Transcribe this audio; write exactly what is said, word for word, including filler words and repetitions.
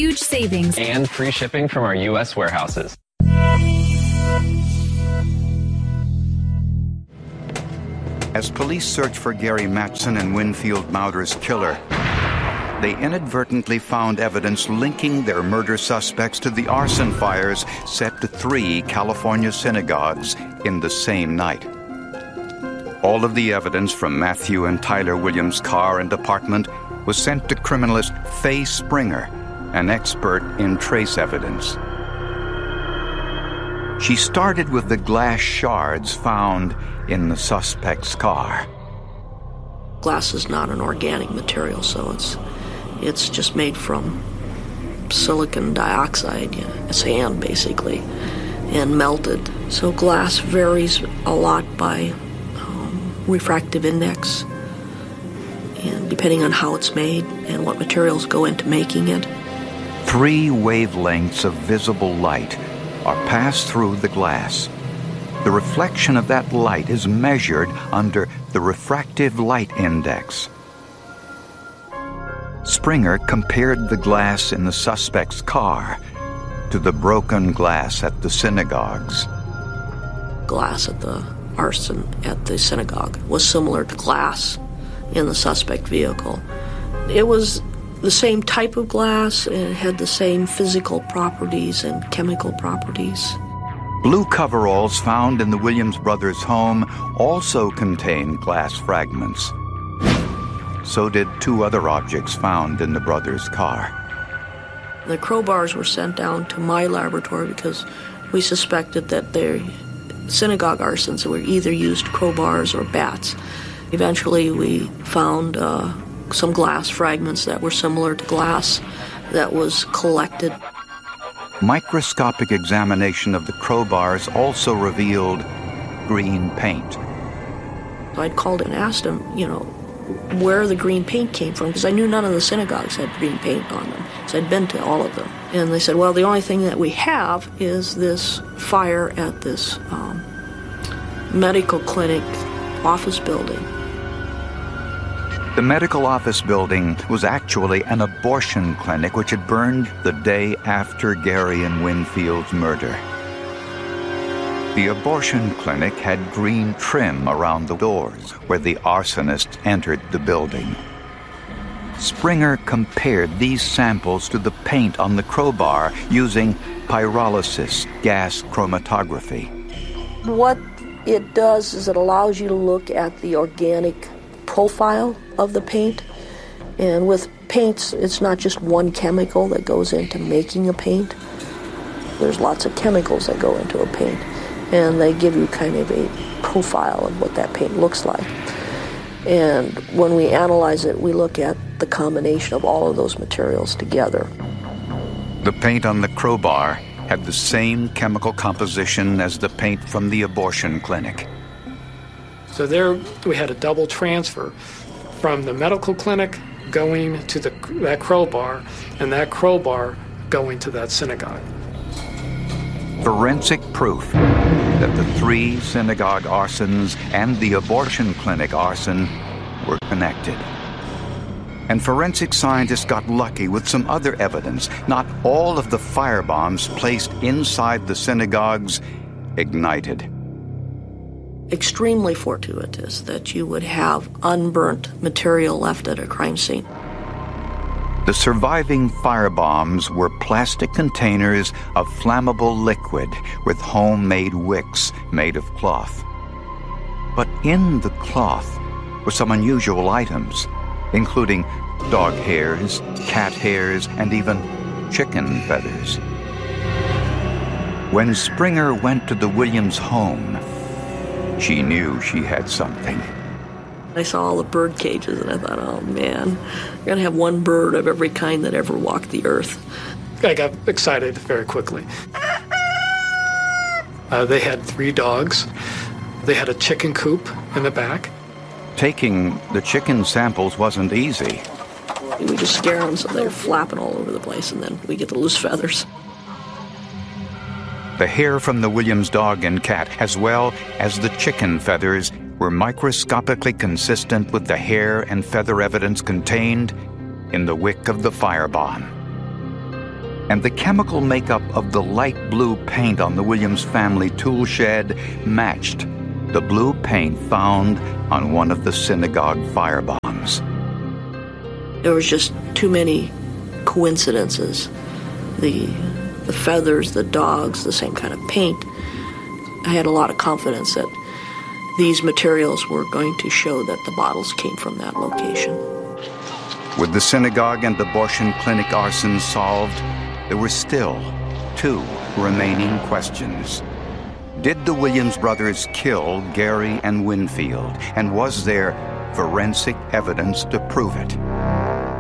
huge savings and free shipping from our U S warehouses. As police search for Gary Matson and Winfield Mauder's killer, they inadvertently found evidence linking their murder suspects to the arson fires set to three California synagogues in the same night. All of the evidence from Matthew and Tyler Williams' car and apartment was sent to criminalist Faye Springer, an expert in trace evidence. She started with the glass shards found in the suspect's car. Glass is not an organic material, so it's it's just made from silicon dioxide, you know, sand basically, and melted. So glass varies a lot by um, refractive index, and depending on how it's made and what materials go into making it. Three wavelengths of visible light are passed through the glass. The reflection of that light is measured under the refractive light index. Springer compared the glass in the suspect's car to the broken glass at the synagogues. Glass at the arson at the synagogue was similar to glass in the suspect vehicle. It was the same type of glass, and it had the same physical properties and chemical properties. Blue coveralls found in the Williams brothers' home also contained glass fragments. So did two other objects found in the brothers' car. The crowbars were sent down to my laboratory because we suspected that their synagogue arsons were either used crowbars or bats. Eventually we found uh, some glass fragments that were similar to glass that was collected. Microscopic examination of the crowbars also revealed green paint. I'd called and asked him, you know, where the green paint came from, because I knew none of the synagogues had green paint on them. So I'd been to all of them. And they said, well, the only thing that we have is this fire at this um, medical clinic office building. The medical office building was actually an abortion clinic which had burned the day after Gary and Winfield's murder. The abortion clinic had green trim around the doors where the arsonist entered the building. Springer compared these samples to the paint on the crowbar using pyrolysis gas chromatography. What it does is it allows you to look at the organic profile of the paint. And with paints, it's not just one chemical that goes into making a paint. There's lots of chemicals that go into a paint, and they give you kind of a profile of what that paint looks like. And when we analyze it, we look at the combination of all of those materials together. The paint on the crowbar had the same chemical composition as the paint from the abortion clinic. So there we had a double transfer from the medical clinic going to the, that crowbar, and that crowbar going to that synagogue. Forensic proof that the three synagogue arsons and the abortion clinic arson were connected. And forensic scientists got lucky with some other evidence. Not all of the firebombs placed inside the synagogues ignited. Extremely fortuitous that you would have unburnt material left at a crime scene. The surviving firebombs were plastic containers of flammable liquid with homemade wicks made of cloth. But in the cloth were some unusual items, including dog hairs, cat hairs, and even chicken feathers. When Springer went to the Williams home, she knew she had something. I saw all the bird cages and I thought, oh man, we're going to have one bird of every kind that ever walked the earth. I got excited very quickly. Uh, they had three dogs. They had a chicken coop in the back. Taking the chicken samples wasn't easy. We just scare them so they're flapping all over the place, and then we get the loose feathers. The hair from the Williams dog and cat, as well as the chicken feathers, were microscopically consistent with the hair and feather evidence contained in the wick of the firebomb. And the chemical makeup of the light blue paint on the Williams family tool shed matched the blue paint found on one of the synagogue firebombs. There was just too many coincidences. The, the feathers, the dogs, the same kind of paint. I had a lot of confidence that these materials were going to show that the bottles came from that location. With the synagogue and abortion clinic arson solved, there were still two remaining questions. Did the Williams brothers kill Gary and Winfield? And was there forensic evidence to prove it?